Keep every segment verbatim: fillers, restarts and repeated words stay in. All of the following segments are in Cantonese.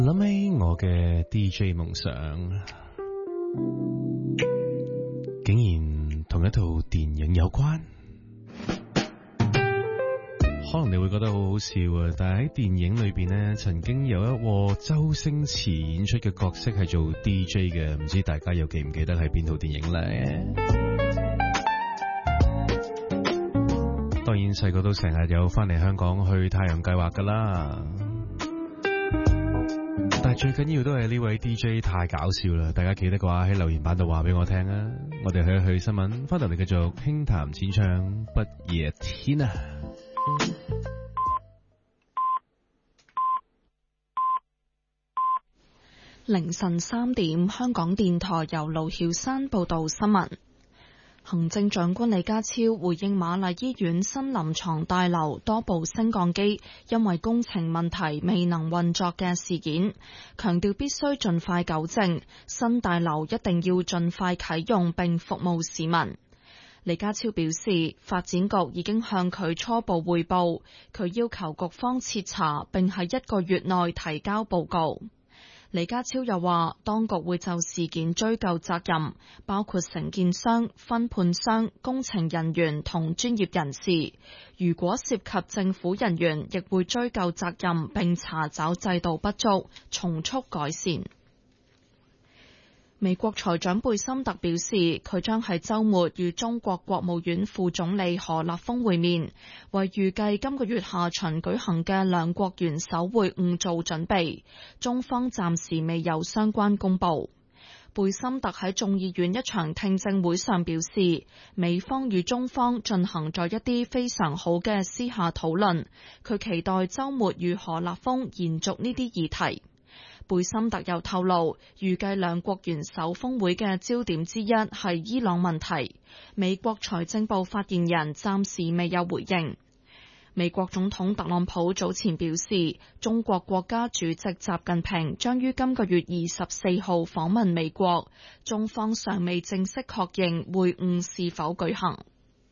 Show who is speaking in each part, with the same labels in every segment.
Speaker 1: 諗起我嘅 D J 夢想，竟然同一套電影有關。可能你會覺得好好笑啊，但係喺電影裏邊呢，曾經有一個周星馳演出嘅角色係做 D J 嘅，唔知大家又記唔記得係邊套電影呢？當然細個都成日有翻嚟香港去太陽計劃噶啦，但係最緊要都係呢位 D J 太搞笑啦！大家記得嘅話喺留言板度話俾我聽啊！我哋去一去新聞，翻到嚟繼續輕談淺唱不夜天啊！
Speaker 2: 凌晨三點，香港電台由盧曉山報道新聞。行政長官李家超回應瑪麗醫院新臨床大樓多部升降機因為工程問題未能運作嘅事件，強調必須盡快糾正，新大樓一定要盡快啟用並服務市民。李家超表示，發展局已經向佢初步匯報，佢要求局方徹查並喺一個月內提交報告。李家超又話，當局會就事件追究責任，包括承建商、分判商、工程人員同專業人士。如果涉及政府人員，亦會追究責任並查找制度不足，從速改善。美國財長貝森特表示，佢將喺週末與中國國務院副總理何立峰會面，為預計今個月下旬舉行嘅兩國元首會晤做準備。中方暫時未有相關公佈。貝森特喺眾議院一場聽證會上表示，美方與中方進行咗一啲非常好嘅私下討論，佢期待週末與何立峰延續呢啲議題。貝森特又透露，預計兩國元首峰會嘅焦點之一係伊朗問題。美國財政部發言人暫時未有回應。美國總統特朗普早前表示，中國國家主席習近平將於今個月二十四號訪問美國，中方尚未正式確認會晤是否舉行。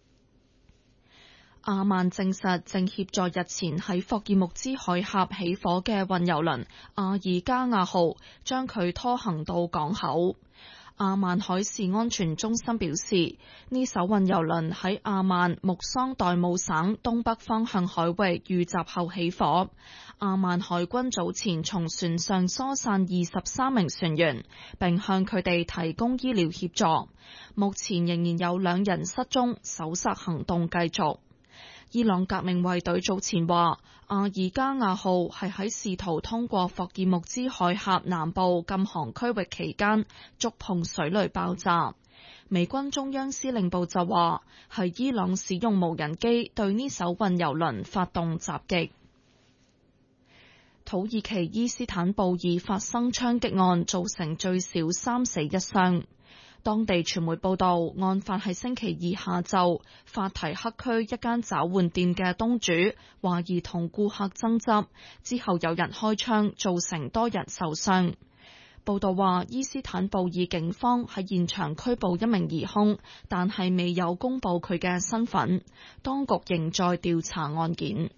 Speaker 2: 阿曼證實正協助日前喺霍爾木茲海峽起火嘅運油輪阿爾加亞號，將佢拖行到港口。阿曼海事安全中心表示，呢艘運油輪喺阿曼穆桑代姆省東北方向海域遇襲後起火。阿曼海軍早前從船上疏散二十三名船員，並向佢哋提供醫療協助。目前仍然有兩人失蹤，搜索行動繼續。伊朗革命衛隊早前話，阿爾加亞號係喺試圖通過霍爾木茲海峽南部禁航區域期間觸碰水雷爆炸。美軍中央司令部就話，係伊朗使用無人機對呢艘運油輪發動襲擊。土耳其伊斯坦布爾發生槍擊案，造成最少三死一傷。當地傳媒報道，案發喺星期二下晝，法提克區一間找換店嘅東主懷疑同顧客爭執，之後有人開槍，造成多人受傷。報道話，伊斯坦布爾警方喺現場拘捕一名疑兇，但係未有公佈佢嘅身份，當局仍在調查案件。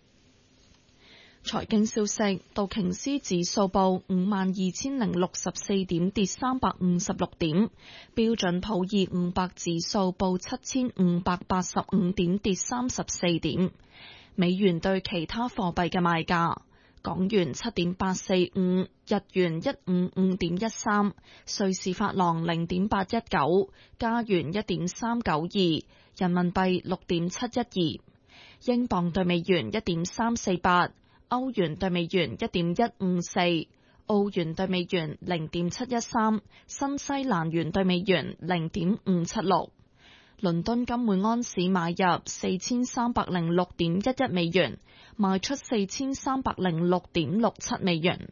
Speaker 2: 財經消息，道瓊斯指數報五萬二千零六十四點，跌三百五十六點；標準普爾五百指數報七千五百八十五點，跌三十四點。美元對其他貨幣嘅賣價：港元七點八四五，日元一五五點一三，瑞士法郎零點八一九，加元一點三九二，人民幣六點七一二，英鎊對美元一點三四八。歐元對美元一點一五四，澳元對美元零點七一三，新西蘭元對美元零點五七六。倫敦金每安士買入四千三百零六點一一美元，賣出四千三百零六點六七美元。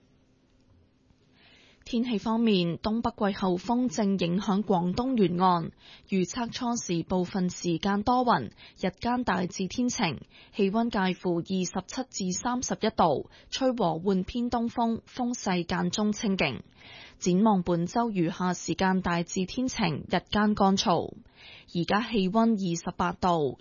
Speaker 2: 天氣方面，東北季候風正影響廣東沿岸，預測初時部分時間多雲，日間大致天晴，氣溫介乎二十七至三十一度，吹和緩偏東風，風勢間中清勁。展望本週餘下時間大致天晴，日間乾燥。而家氣溫二十八度，